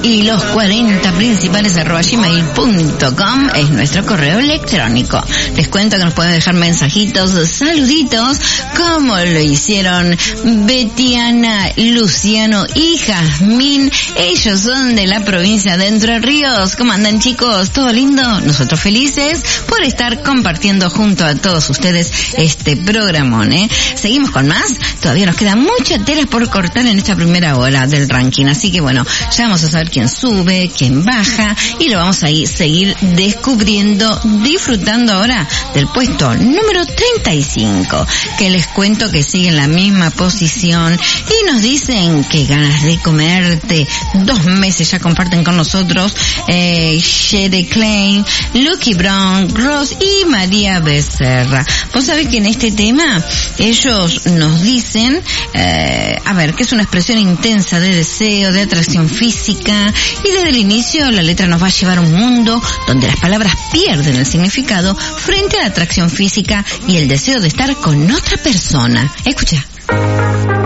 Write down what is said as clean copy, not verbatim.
y los 40 principales @gmail.com es nuestro correo electrónico. Les cuento que nos pueden dejar mensajitos, saluditos, como lo hicieron Betiana, Luciano y Jazmín. Ellos son de la provincia de Entre Ríos. ¿Cómo andan, chicos? ¿Todo lindo? Nosotros felices por estar compartiendo junto a todos ustedes este programón, Seguimos con más. Todavía nos queda mucha tela por cortar en esta primera hora del ranking. Así que bueno, ya vamos a saber quién sube, quién baja, y lo vamos a seguir descubriendo, disfrutando ahora del puesto número 35, que les cuento que sigue en la misma posición y nos dicen que ganas de comerte. 2 meses ya comparten con nosotros Shere Klein, Lucky Brown, Ross y María Becerra. Vos sabés que en este tema ellos nos dicen que es una expresión intensa de deseo, de atracción física, y desde el inicio la letra nos va a llevar a un mundo donde las palabras pierden el significado frente a la atracción física y el deseo de estar con otra persona. Escucha.